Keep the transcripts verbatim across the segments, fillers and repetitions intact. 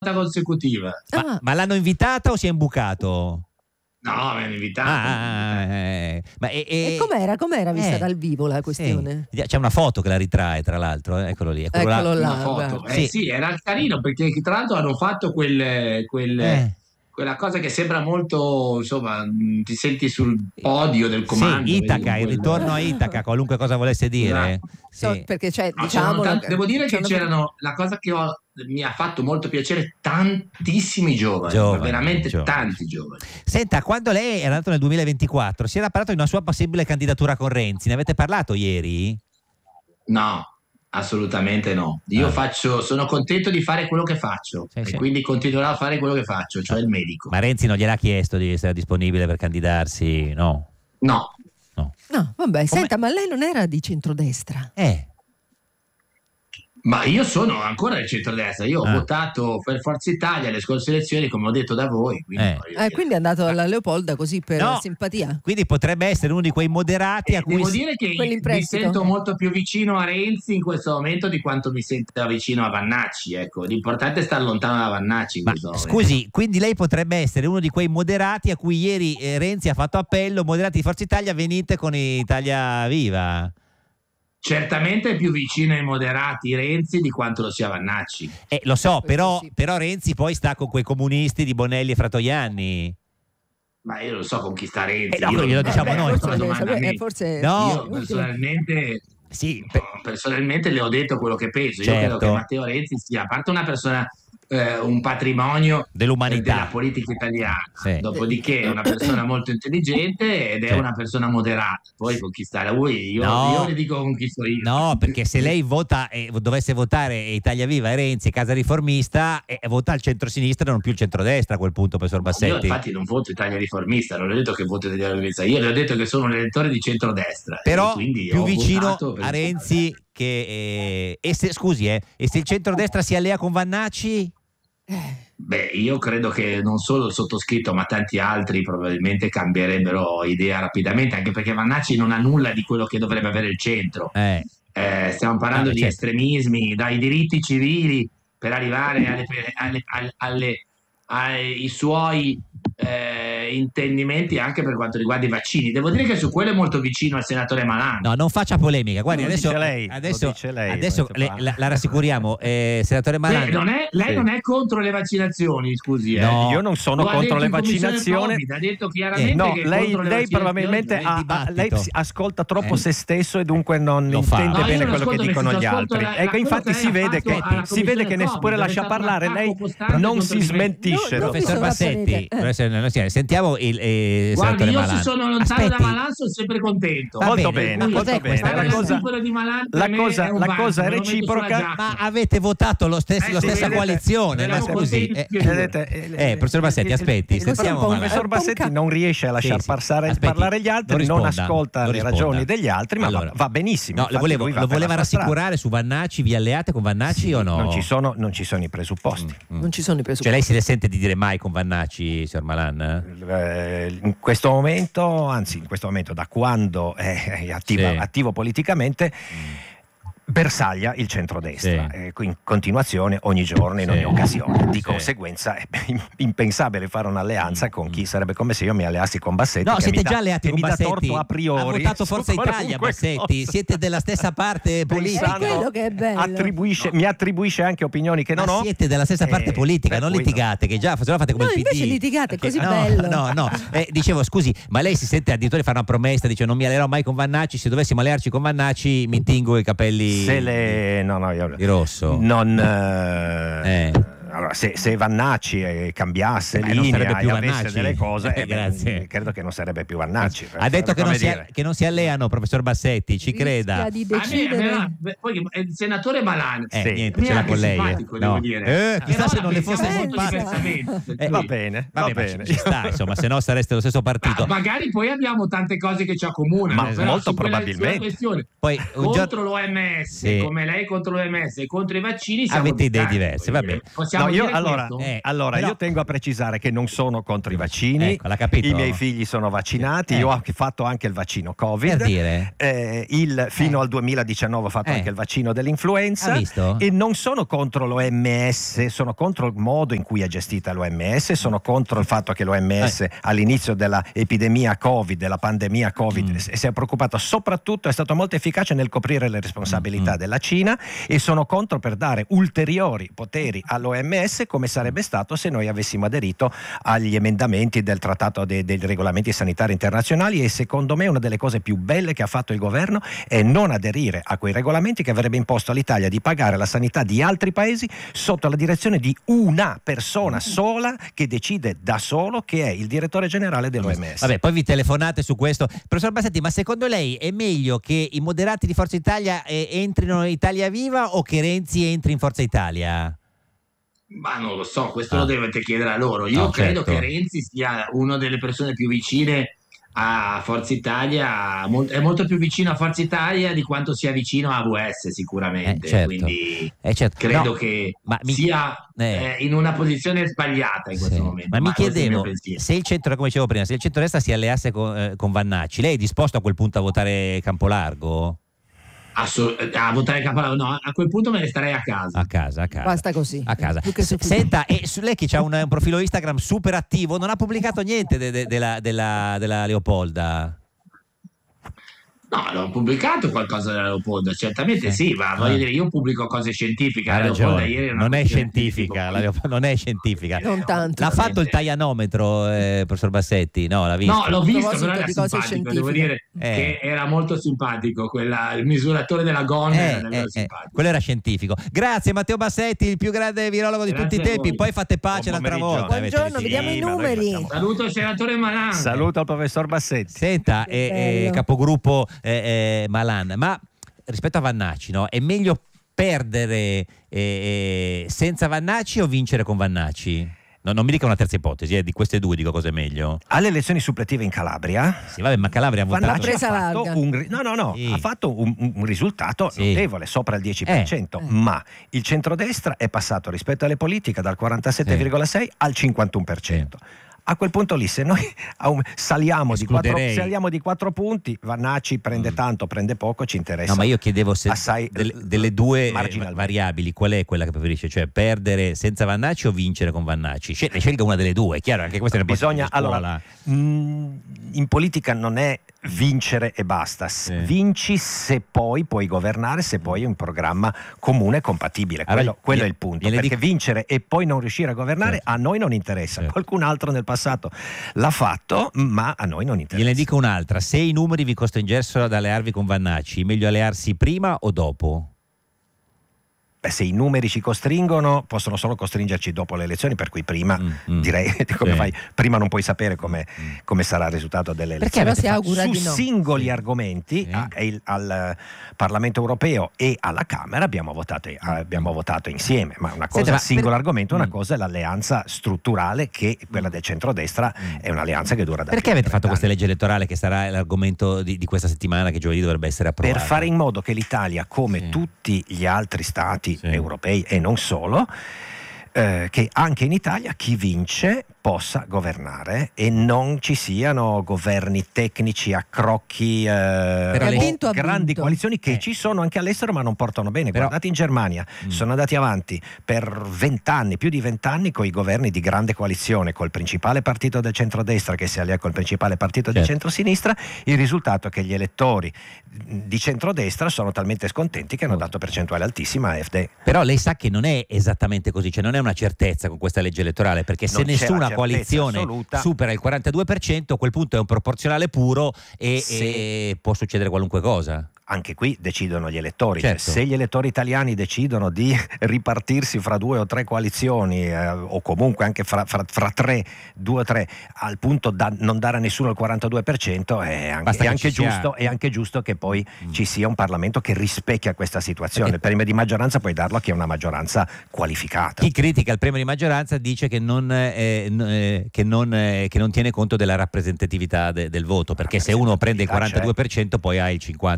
consecutiva. Ma, Ah. ma l'hanno invitata o si è imbucato? No, mi hanno invitato. Ah, eh, ma e, e- E com'era, com'era vista eh, dal vivo la questione? sì. C'è una foto che la ritrae, tra l'altro, eh, eccolo lì. Eccolo là. Eccolo là. Una foto. guarda. Eh Sì. sì, era carino perché tra l'altro hanno fatto quel, quel- Eh. quella cosa che sembra molto, insomma, mh, ti senti sul podio del comando. Sì, Itaca, vedi, il quel- ritorno a Itaca, qualunque cosa volesse dire. So- Sì. perché c'è, No, diciamo, c'erano tanti- devo dire che c'erano- c'erano, la cosa che ho- mi ha fatto molto piacere, tantissimi giovani, Giovani, ma veramente giovani. tanti giovani. Senta, quando lei è andato nel duemilaventiquattro, si era parlato di una sua possibile candidatura con Renzi. Ne avete parlato ieri? No, assolutamente no. Io Ah. faccio, sono contento di fare quello che faccio Sì, e sì. quindi continuerò a fare quello che faccio, cioè il medico. Ma Renzi non gliel'ha chiesto di essere disponibile per candidarsi? No. No, No. No, vabbè, senta, ma lei non era di centrodestra? Eh. ma io sono ancora del centrodestra, io ho Ah. votato per Forza Italia alle scorse elezioni, come ho detto da voi. Quindi, Eh. voglio Eh, dire. quindi è andato alla Leopolda così per No. simpatia. Quindi potrebbe essere uno di quei moderati a cui... Devo si- dire che Quelli in mi prestito. sento molto più vicino a Renzi in questo momento di quanto mi sento vicino a Vannacci. Ecco. L'importante è stare lontano da Vannacci in Ma questo momento. scusi, quindi lei potrebbe essere uno di quei moderati a cui ieri eh, Renzi ha fatto appello, moderati di Forza Italia, venite con Italia Viva. Certamente è più vicino ai moderati Renzi di quanto lo sia Vannacci. Eh, lo so, Questo però, sì. però Renzi poi sta con quei comunisti di Bonelli e Fratoianni. Ma io non so con chi sta Renzi. Eh, no, io glielo non- diciamo eh, noi, questa forse, è una deve domanda a sapere- me. eh, forse No. Io utile. personalmente, Sì, per- personalmente le ho detto quello che penso. Io Certo. credo che Matteo Renzi sia, a parte una persona, eh, un patrimonio Dell'umanità. eh, della politica italiana, Sì. dopodiché è una persona molto intelligente ed è Certo. una persona moderata. Poi con chi sta lui, io, No. io le dico con chi sto io. No, perché se lei vota e dovesse votare Italia Viva e Renzi e Casa Riformista, e vota il centrosinistra e non più il centrodestra a quel punto, professor Io Bassetti. infatti non voto Italia Riformista, non ho detto che voto Italia Riformista, io le ho detto che sono un elettore di centrodestra. Però e quindi più ho vicino votato per- a Renzi che... eh, e se, scusi, eh, e se il centrodestra si allea con Vannacci? Beh, io credo che non solo il sottoscritto, ma tanti altri probabilmente cambierebbero idea rapidamente, anche perché Vannacci non ha nulla di quello che dovrebbe avere il centro. Eh. Eh, stiamo parlando Ah, di certo. estremismi, dai diritti civili per arrivare alle, alle- alle- alle- ai suoi eh, intendimenti anche per quanto riguarda i vaccini. Devo dire che su quello è molto vicino al senatore Malan. No, non faccia polemica. Guardi, Lo adesso, dice lei, lo adesso, dice lei, adesso questo qua. le- la, la rassicuriamo, eh, senatore Malan. Lei, non è, lei Sì. non è contro le vaccinazioni, scusi. eh. No. Io non sono Lo ha contro detto le in commissione vaccinazioni. Covid, ha detto chiaramente Eh, No, che è lei, contro le lei vaccinazioni. probabilmente nel ha- ha- dibattito. lei si ascolta troppo Eh. se stesso e dunque non Lo fa. intende No, io bene non quello che ascolto, dicono nel gli senso, altri. ascolto la- Ecco, la infatti cosa si che lei ha vede fatto che, alla si vede che commissione ne- pure Covid, lascia è stato un parlare, lei attacco costante non contro si di me. smentisce. No, no, Professor mi sono Bassetti, apparire. Eh. professor- no, sì, sentiamo il eh, Guardi, senatore io Malan. se sono lontano Aspetti. da Malan sono sempre contento. Va Molto bene, bene, ma molto cos'è bene. questa La Stare cosa, al recupero di Malan per la me cosa- è un la vanto, cosa è me lo metto sulla reciproca. giacca. Ma avete votato lo stesso, Eh, la sì, stessa vedete, coalizione, ma vedete, scusi. vedete, eh, Vedete, eh, professor Bassetti, aspetti, il, il, sentiamo il Malan. professor Bassetti non riesce a lasciar Sì, sì. passare- Aspetti, parlare gli altri, non non, risponda, ascolta non le risponda. ragioni degli altri, ma Allora, va, va benissimo. No, lo, Infatti volevo, lui va lo per la voleva sua strada. rassicurare su Vannacci, vi alleate con Vannacci Sì, o no? Non ci sono, non ci sono i presupposti. Non ci sono i presupposti. Cioè lei si le sente di dire mai con Vannacci, signor Malan? Eh, in questo momento, anzi in questo momento da quando è attiva- Sì. attivo politicamente, bersaglia il centrodestra, Sì. eh, in continuazione ogni giorno, in Sì. ogni occasione. Di Sì. conseguenza è impensabile fare un'alleanza con chi sarebbe come se io mi alleassi con Bassetti. No, che siete mi dà- già alleati che con mi dà Bassetti. torto a priori. Ha votato su Forza Italia, qualunque Bassetti. cosa. Siete della stessa parte politica. È quello che è bello. Attribuisce, mi attribuisce anche opinioni che non Ma ho. siete della stessa parte Eh, politica, per non cui litigate, che già se no fate come No, il P D. invece litigate, è così no, bello. No, no, eh, dicevo, scusi, ma lei si sente addirittura di fare una promessa, dice non mi alleerò mai con Vannacci, se dovessimo allearci con Vannacci mi tingo i capelli Se le... no, no, io... di rosso. Non... eh, Eh. Allora, se, se Vannacci eh, cambiasse Eh, non linea sarebbe più e avesse Vannacci. delle cose, Eh, eh, beh, grazie. credo che non sarebbe più Vannacci. Ha detto che non, Come si, dire. che non si alleano, professor Bassetti, ci Rischia creda. di A me- decidere. a me- beh, poi eh, il senatore Malan Eh, Sì. niente, mi è ce l'ha anche con lei. simpatico, eh. devo No. dire. Eh, chissà Però se la non le fosse pensiamo molto simpatico. diversamente, per Eh, Va cui- bene, va Vabbè, ma bene. ci sta, insomma, se no sareste lo stesso partito. Ma magari poi abbiamo tante cose che ci accomunano, Ma però molto su quella- probabilmente. sulla questione, Poi un contro giorno l'O M S, Sì. come lei contro l'O M S e contro i vaccini siamo avete idee distanti, diverse, voglio vabbè. dire. Possiamo No, io io, dire allora, questo? Eh, allora però- io tengo a precisare che non sono contro i vaccini. Ecco, l'ha capito? I miei figli sono vaccinati, Eh. io ho fatto anche il vaccino Covid. Per dire. Eh, il, fino Eh. al duemiladiciannove ho fatto Eh. anche il vaccino dell'influenza. Ha visto? E non sono contro l'O M S, sono contro il modo in cui è gestita l'O M S, sono contro il fatto che l'O M S Eh. all'inizio della epidemia Covid, della pandemia Covid, Mm. si è preoccupato soprattutto, è stato molto efficace nel coprire le responsabilità Mm. della Cina, e sono contro per dare ulteriori poteri all'O M S, come sarebbe stato se noi avessimo aderito agli emendamenti del trattato dei, dei regolamenti sanitari internazionali. E secondo me una delle cose più belle che ha fatto il governo è non aderire a quei regolamenti che avrebbe imposto all'Italia di pagare la sanità di altri paesi sotto la direzione di una persona sola che decide da solo, che è il direttore generale dell'O M S. Vabbè, poi vi telefonate su questo. Professor Bassetti, ma secondo lei è meglio che i moderati di Forza Italia eh, entrino in Italia Viva o che Renzi entri in Forza Italia? Ma non lo so, questo Ah. lo dovete chiedere a loro. Io No, credo certo. che Renzi sia una delle persone più vicine a Forza Italia, mol- è molto più vicino a Forza Italia di quanto sia vicino a A V S sicuramente, Eh, certo. quindi Eh, certo. credo No, che ma mi- sia eh. eh, in una posizione sbagliata in questo Sì. momento. Ma mi questo è il mio chiedevo, pensiero. se il centro, come dicevo prima, se il centrodestra si alleasse con, eh, con Vannacci, lei è disposto a quel punto a votare Campolargo? Assolut- a votare Capolavoro, no, a quel punto me ne starei a casa. A casa, a casa. Basta così. A casa. Più che S- sufficiente. Senta, e su lei che ha un, un profilo Instagram super attivo, non ha pubblicato niente de- de- della, della- della Leopolda? No, l'ho pubblicato qualcosa della Leopolda, certamente Sì. sì, ma Ah. voglio dire, io pubblico cose scientifiche. Ha la Leopolda ragione, ieri era una non è questione scientifica, scientifica. la Leopolda non è scientifica. Non tanto. L'ha fatto il Veramente. taglianometro, eh, professor Bassetti? No, l'ha visto? No, l'ho visto, proposito però era di cose simpatico, devo scientifiche. dire Eh. che era molto simpatico, quella, il misuratore della gonna era Eh, davvero eh, eh, simpatico. quello era scientifico. Grazie Matteo Bassetti, il più grande virologo di Grazie tutti i a tempi. voi. Poi fate pace Buon l'altra pomeriggio. volta. avete Buongiorno, deciso. vediamo i Sì, ma noi numeri. facciamo- Saluto il senatore Malan. Saluto al professor Bassetti. Senta, Che eh, eh, bello. capogruppo eh, eh, Malan, ma rispetto a Vannacci, no? È meglio perdere eh, eh, senza Vannacci o vincere con Vannacci? No, non mi dica una terza ipotesi, eh, di queste due dico cosa è meglio. Alle elezioni suppletive in Calabria, Sì, vabbè, ma Calabria ha votato. Vannacci ha presa fatto, larga. un, ri- no, no, no, Sì. ha fatto un, un- un risultato Sì. notevole, sopra il dieci per cento, Eh. ma il centrodestra è passato rispetto alle politiche dal quarantasette virgola sei al cinquantuno per cento. A quel punto lì, se noi aum- saliamo, di quattro, Escluderei. saliamo di quattro punti, Vannacci prende Mm. tanto, prende poco, ci interessa. No, ma io chiedevo se assai, delle, eh, delle due eh, marginalmente. variabili, qual è quella che preferisce? Cioè perdere senza Vannacci o vincere con Vannacci? Scel- scelga una delle due, è chiaro, anche questa è una Bisogna, di scuola. allora, mh, in politica non è vincere e basta. S- Sì. Vinci se poi puoi governare, se poi hai un programma comune e compatibile. Allora, Quello, quello gli- è il punto. gliele Perché dico- vincere e poi non riuscire a governare Certo. a noi non interessa. Certo. Qualcun altro nel passato l'ha fatto, ma a noi non interessa. Gliene dico un'altra, se i numeri vi costringessero ad allearvi con Vannacci, meglio allearsi prima o dopo? Beh, se i numeri ci costringono, possono solo costringerci dopo le elezioni, per cui prima Mm, mm. direi come Sì. fai, prima non puoi sapere come, Mm. come sarà il risultato delle Perché elezioni. avete Però si fatto- augura Su di no. singoli Sì. argomenti Sì. a- e il- al Parlamento europeo e alla Camera abbiamo votato, abbiamo votato insieme, ma una cosa Senta, è ma il singolo per- argomento, una Mm. cosa è l'alleanza strutturale, che quella del centrodestra Mm. è un'alleanza che dura da Perché più di avete fatto questa trent'anni. legge elettorale che sarà l'argomento di, di questa settimana, che giovedì dovrebbe essere approvata? Per fare in modo che l'Italia, come Sì. tutti gli altri stati Sì. europei e non solo, eh, che anche in Italia chi vince possa governare e non ci siano governi tecnici, accrocchi, eh, Però o lei- vinto, ha grandi vinto. coalizioni che Eh. ci sono anche all'estero ma non portano bene. Però- Guardate in Germania, Mm. sono andati avanti per vent'anni, più di vent'anni, con i governi di grande coalizione, col principale partito del centrodestra che si allia col principale partito di Certo. centrosinistra. Il risultato è che gli elettori di centrodestra sono talmente scontenti che hanno dato percentuale altissima a A F D. Però lei sa che non è esattamente così, cioè non è una certezza con questa legge elettorale, perché se Non c'è la nessuna certezza coalizione assoluta. supera il quarantadue per cento, a quel punto è un proporzionale puro e, Se- e può succedere qualunque cosa. Anche qui decidono gli elettori. Cioè, Certo. se gli elettori italiani decidono di ripartirsi fra due o tre coalizioni, eh, o comunque anche fra, fra- fra tre, due o tre, al punto da non dare a nessuno il quarantadue per cento, è anche, Basta è che anche ci sia- giusto, è anche giusto che poi Mm. ci sia un Parlamento che rispecchia questa situazione. Perché- Il premio di maggioranza puoi darlo a chi è una maggioranza qualificata. Chi critica il premio di maggioranza dice che non, eh, n- eh, che non, eh, che non tiene conto della rappresentatività de- del voto, perché se uno prende il quarantadue per cento poi ha il cinquanta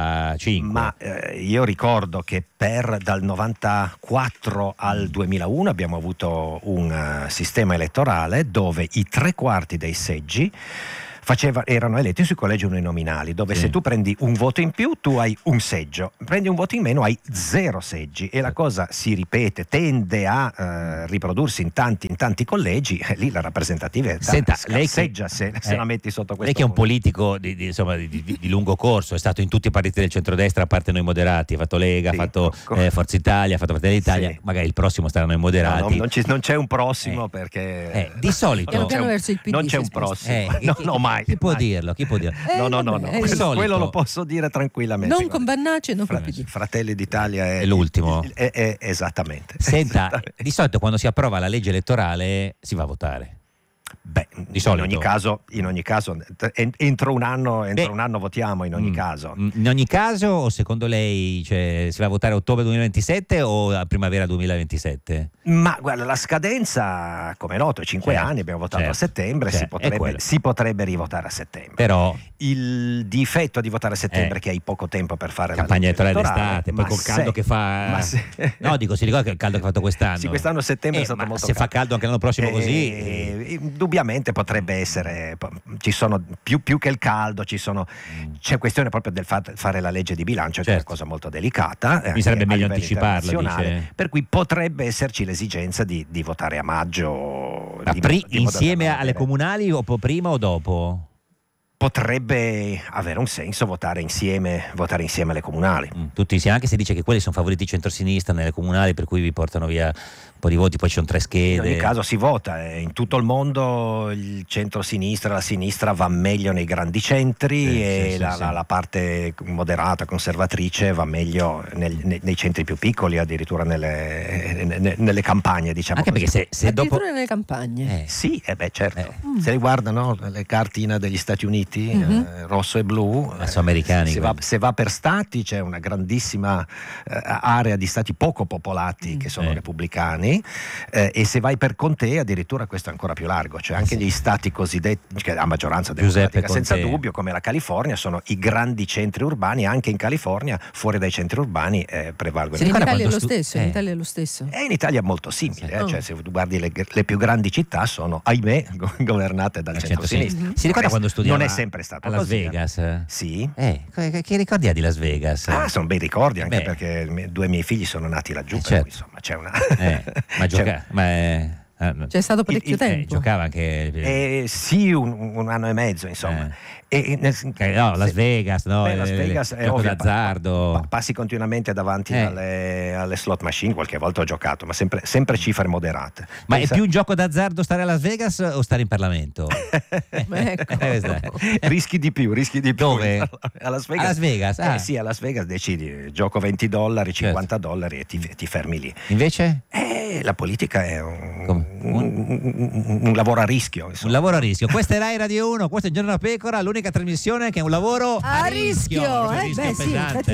novantacinque. Ma eh, io ricordo che per dal novantaquattro al duemilauno abbiamo avuto un uh, sistema elettorale dove i tre quarti dei seggi Faceva, erano eletti sui collegi uninominali, dove sì. se tu prendi un voto in più tu hai un seggio, prendi un voto in meno hai zero seggi, e la cosa si ripete, tende a eh, riprodursi in tanti, in tanti collegi, e lì la rappresentatività Senta, lei scarseggia che, se, se eh, la metti sotto questo lei che è un punto. politico di, di, insomma, di, di, di lungo corso, è stato in tutti i partiti del centrodestra a parte noi moderati, ha fatto Lega, Sì, ha fatto co- eh, Forza Italia, ha fatto Fratelli d'Italia, Sì. magari il prossimo sarà noi moderati. No, no, non, ci- non c'è un prossimo Eh. perché Eh, di solito- Piano non c'è piano un, verso il P D non c'è si un sposta. prossimo, Eh, no, chi- no, mai, chi può mai. dirlo? Chi può dirlo? Eh, No, no, no, vabbè, no. eh, Quello, solito- quello lo posso dire tranquillamente. Non con Bannacci e non con Fra- il P D. Fratelli d'Italia è, È l'ultimo. è- è- esattamente. Senta, Esattamente. di solito quando si approva la legge elettorale si va a votare. Beh, Di solito. in ogni caso, in ogni caso en- entro un anno, entro Beh, un anno votiamo in ogni Mm. caso. Mm, In ogni caso, o secondo lei, cioè, si va a votare a ottobre duemilaventisette o a primavera duemilaventisette? Ma guarda, la scadenza, come è noto, è cinque Certo, anni, abbiamo votato certo, a settembre, certo, si, è potrebbe, quello. si potrebbe rivotare a settembre. Però Il difetto di votare a settembre Eh. è che hai poco tempo per fare campagna la legge elettorale elettorale, d'estate, poi ma col caldo se- che fa. ma se- No, dico, si ricorda che il caldo che ha fatto quest'anno. Sì, quest'anno a settembre Eh, è stato ma molto se caldo. fa caldo anche l'anno prossimo così. Eh, indubbiamente potrebbe essere, po- ci sono più, più che il caldo, ci sono, c'è questione proprio del fa- fare la legge di bilancio, che è Certo. una cosa molto delicata. eh, Mi sarebbe a meglio livello anticiparla, internazionale, dice. per cui potrebbe esserci l'esigenza di, di votare a maggio. Ma di pri- modo- di modo da insieme non alle avere- comunali o po- prima o dopo? Potrebbe avere un senso votare insieme, votare insieme alle comunali. Mm, tutti insieme, anche se dice che quelli sono favoriti centrosinistra nelle comunali, per cui vi portano via un po' di voti, poi ci sono tre schede. In ogni caso si vota, eh, in tutto il mondo il centro-sinistra, la sinistra va meglio nei grandi centri, Sì, e sì, sì, la, sì. la- la parte moderata, conservatrice va meglio nel- nei, nei centri più piccoli, addirittura nelle, ne- nelle campagne, diciamo Anche così. perché se, se dopo. Addirittura nelle campagne. Eh, Sì, eh beh, certo. Eh. Se riguardano le cartine degli Stati Uniti, Mhm. eh, rosso e blu, Ma sono americani se va, quelli. se va per stati c'è una grandissima eh, area di stati poco popolati Mm. che sono Eh. repubblicani, eh, e se vai per contee addirittura questo è ancora più largo, cioè anche Sì. gli stati cosiddetti, che a maggioranza Giuseppe democratica senza Conte. dubbio, come la California, sono i grandi centri urbani. Anche in California, fuori dai centri urbani, eh, prevalgono. Si In ricorda Italia è lo quando stu- stesso, in eh. Italia è lo stesso. E in Italia è molto simile, Sì. eh, Oh. cioè se tu guardi le, le più grandi città sono, ahimè, go- governate dal Al centro-sinistra. centro-sinistra. Si ricorda quando studiava Non è sempre stato a Las così, eh. Vegas? Sì. Eh, che, che ricordi ha di Las Vegas? Ah, sono bei ricordi, anche Beh. perché i miei- due miei figli sono nati laggiù, Eh, per certo. cui, insomma c'è una... Eh, ma, c'è- gioca- ma è- ah, no. C'è stato parecchio il- il- Eh, tempo. giocava anche. Eh, sì, un, un anno e mezzo, insomma. Eh. E, e nel- Eh, no, Las se- Vegas, no, Beh, Las eh, Vegas è gioco ovvio, pa- d'azzardo. pa- passi continuamente davanti Eh. alle, alle slot machine, qualche volta ho giocato, ma sempre, sempre cifre moderate. Ma Pensa- è più un gioco d'azzardo stare a Las Vegas o stare in Parlamento? Ecco. Eh, dai. rischi di più, rischi di più. Dove? A Las Vegas. A Las Vegas, ah. Eh sì, a Las Vegas decidi, gioco venti dollari, cinquanta dollari e ti, ti fermi lì. Invece? Eh, la politica è un, Come? un- un- un lavoro a rischio. Un insomma. lavoro a rischio. Questa è Rai Radio uno, questo è Giorno da Pecora, l'unica trasmissione che è un lavoro A rischio, un eh, rischio beh, sì, pesante. infatti